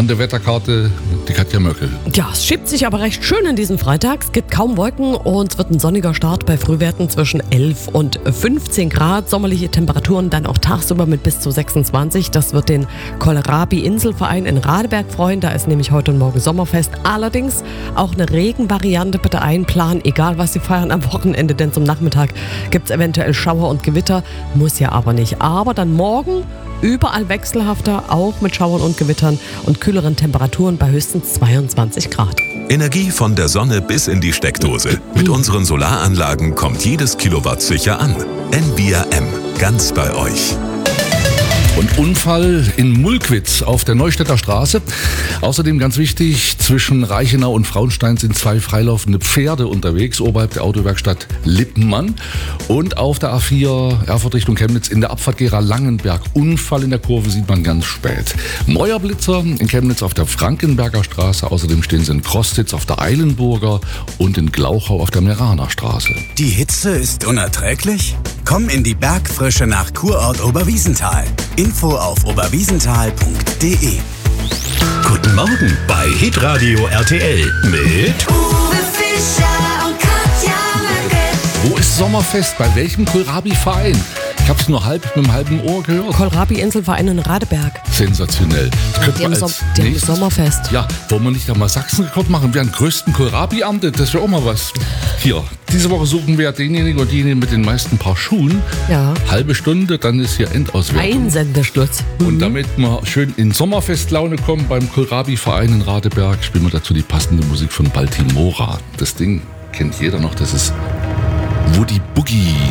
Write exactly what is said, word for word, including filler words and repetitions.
An der Wetterkarte die Katja Möckel. Ja, es schiebt sich aber recht schön in diesem Freitag. Es gibt kaum Wolken und es wird ein sonniger Start bei Frühwerten zwischen elf und fünfzehn Grad. Sommerliche Temperaturen dann auch tagsüber mit bis zu sechsundzwanzig. Das wird den Kohlrabi-Inselverein in Radeberg freuen. Da ist nämlich heute und morgen Sommerfest. Allerdings auch eine Regenvariante bitte einplanen, egal was Sie feiern am Wochenende, denn zum Nachmittag gibt es eventuell Schauer und Gewitter. Muss ja aber nicht. Aber dann morgen überall wechselhafter, auch mit Schauern und Gewittern und kühleren Temperaturen bei höchstens zweiundzwanzig Grad. Energie von der Sonne bis in die Steckdose. Mit unseren Solaranlagen kommt jedes Kilowatt sicher an. N V R M, ganz bei euch. Und Unfall in Mulkwitz auf der Neustädter Straße. Außerdem ganz wichtig, zwischen Reichenau und Frauenstein sind zwei freilaufende Pferde unterwegs, oberhalb der Autowerkstatt Lippenmann. Und auf der A vier Erfurt Richtung Chemnitz in der Abfahrt Gera-Langenberg. Unfall in der Kurve sieht man ganz spät. Neuer Blitzer in Chemnitz auf der Frankenberger Straße. Außerdem stehen sie in Krostitz auf der Eilenburger und in Glauchau auf der Meraner Straße. Die Hitze ist unerträglich? Komm in die Bergfrische nach Kurort Oberwiesenthal. Info auf oberwiesenthal punkt de. Guten Morgen bei Hitradio R T L mit Uwe Fischer und Katja Möckel. Wo ist Sommerfest? Bei welchem Kohlrabi-Verein? Ich habe es nur halb mit einem halben Ohr gehört. Kohlrabi-Inselverein in Radeberg. Sensationell. Das könnte Die haben, man Som- als die haben nächstes- Sommerfest. Ja, wollen wir nicht einmal Sachsen-Rekord machen? Wir haben den größten Kohlrabi-Amt, das wäre auch mal was. Hier, diese Woche suchen wir denjenigen oder diejenigen mit den meisten Paar Schuhen. Ja. Halbe Stunde, dann ist hier Endauswertung. Einsendeschluss. Und damit wir schön in Sommerfestlaune kommen beim Kohlrabi-Verein in Radeberg, spielen wir dazu die passende Musik von Baltimora. Das Ding kennt jeder noch, das ist Woody Boogie.